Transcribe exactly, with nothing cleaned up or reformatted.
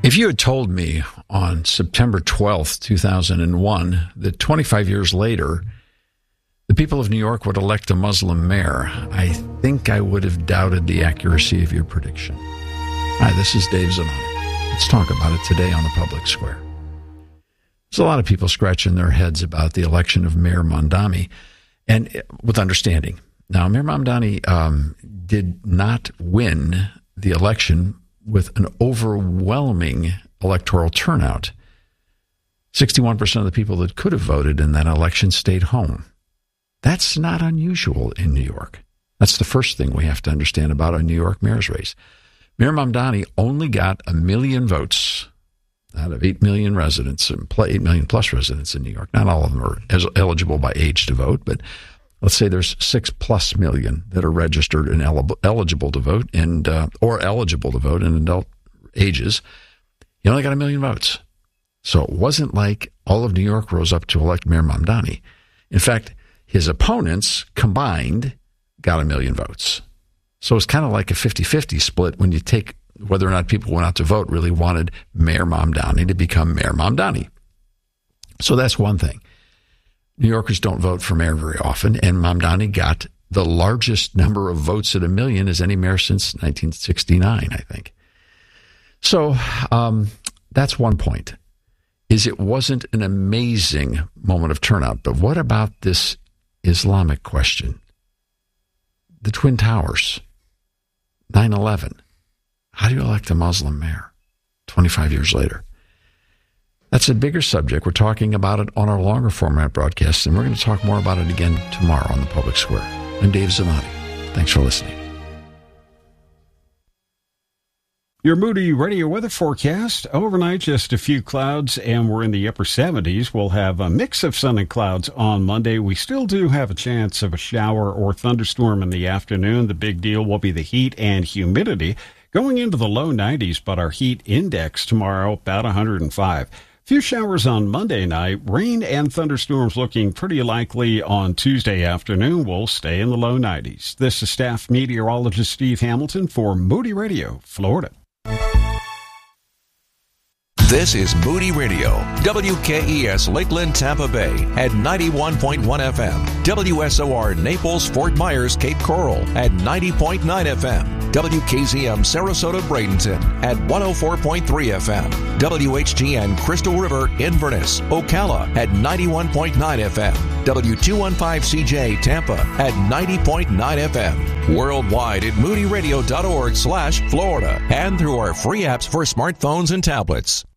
If you had told me on September twelfth, two thousand one, that twenty-five years later, the people of New York would elect a Muslim mayor, I think I would have doubted the accuracy of your prediction. Hi, this is Dave Zanotti. Let's talk about it today on the Public Square. There's a lot of people scratching their heads about the election of Mayor Mamdani, and with understanding. Now, Mayor Mamdani um, did not win the election with an overwhelming electoral turnout. sixty-one percent of the people that could have voted in that election stayed home. That's not unusual in New York. That's the first thing we have to understand about a New York mayor's race. Mayor Mamdani only got a million votes out of eight million residents, eight million plus residents in New York. Not all of them are eligible by age to vote, but let's say there's six plus million that are registered and eligible to vote, and uh, or eligible to vote in adult ages. He only got a million votes. So it wasn't like all of New York rose up to elect Mayor Mamdani. In fact, his opponents combined got a million votes. So it's kind of like a fifty-fifty split when you take whether or not people went out to vote really wanted Mayor Mamdani to become Mayor Mamdani. So that's one thing. New Yorkers don't vote for mayor very often, and Mamdani got the largest number of votes at a million as any mayor since nineteen sixty-nine, I think. So um, that's one point, is it wasn't an amazing moment of turnout. But what about this Islamic question? The Twin Towers, nine eleven. How do you elect a Muslim mayor twenty-five years later? That's a bigger subject. We're talking about it on our longer format broadcasts, and we're going to talk more about it again tomorrow on the Public Square. I'm Dave Zanotti. Thanks for listening. Your Moody Radio weather forecast. Overnight, just a few clouds, and we're in the upper seventies. We'll have a mix of sun and clouds on Monday. We still do have a chance of a shower or thunderstorm in the afternoon. The big deal will be the heat and humidity. Going into the low nineties, but our heat index tomorrow, about one hundred five. Few showers on Monday night. Rain and thunderstorms looking pretty likely on Tuesday afternoon. We'll stay in the low nineties. This is staff meteorologist Steve Hamilton for Moody Radio, Florida. This is Moody Radio, W K E S Lakeland, Tampa Bay at ninety-one point one F M, W S O R Naples, Fort Myers, Cape Coral at ninety point nine F M, W K Z M Sarasota, Bradenton at one oh four point three F M, W H G N Crystal River, Inverness, Ocala at ninety-one point nine F M, W two fifteen C J Tampa at ninety point nine F M, worldwide at moody radio dot org slash Florida, and through our free apps for smartphones and tablets.